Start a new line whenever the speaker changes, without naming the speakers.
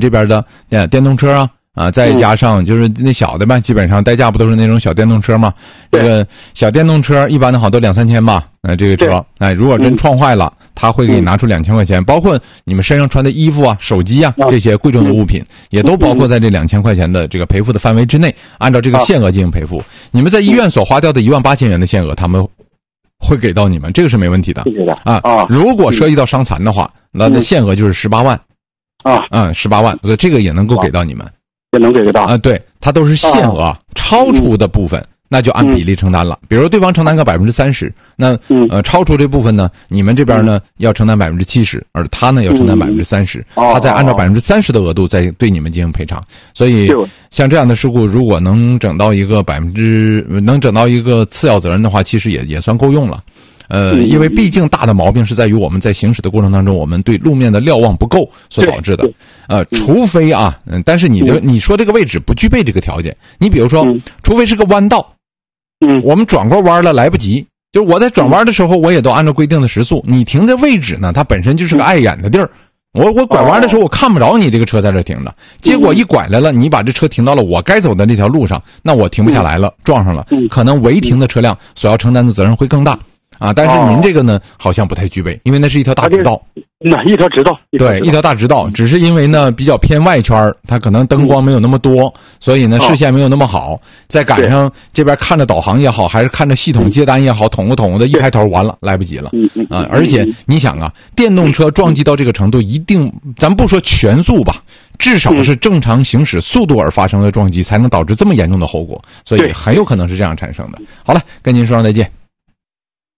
这边的电动车再加上就是那小的吧，基本上代驾不都是那种小电动车嘛？这个小电动车一般的好都2-3千吧，这个车，如果真撞坏了，他会给你拿出2000块钱，包括你们身上穿的衣服手机这些贵重的物品，也都包括在这2000块钱的这个赔付的范围之内，按照这个限额进行赔付。你们在医院所花掉的18000元的限额，他们会给到你们，这个是没问题的如果涉及到伤残的话，那限额就是18万18万，所以这个也能够给到你们，
也能给得到
对，它都是限额，超出的部分那就按比例承担了。比如对方承担个30%，那超出这部分呢，你们这边呢要承担70%，而他呢要承担30%，他再按照30%的额度再对你们进行赔偿。所以像这样的事故，如果能整到一个次要责任的话，其实也算够用了。因为毕竟大的毛病是在于我们在行驶的过程当中，我们对路面的瞭望不够所导致的。除非但是你说这个位置不具备这个条件，你比如说，除非是个弯道，我们转过弯了来不及，就是我在转弯的时候，我也都按照规定的时速。你停的位置呢，它本身就是个碍眼的地儿。我拐弯的时候，我看不着你这个车在这停着，结果一拐来了，你把这车停到了我该走的那条路上，那我停不下来了，撞上了，可能违停的车辆所要承担的责任会更大。但是您这个呢，好像不太具备，因为那是一条大直道。
那一条直道，
对，一条大直道，只是因为呢比较偏外圈，它可能灯光没有那么多，所以呢视线没有那么好。再赶上这边看着导航也好，还是看着系统接单也好，捅的一抬头，完了来不及了。而且你想电动车撞击到这个程度，一定咱不说全速吧，至少是正常行驶速度而发生的撞击，才能导致这么严重的后果，所以很有可能是这样产生的。好了，跟您说声再见。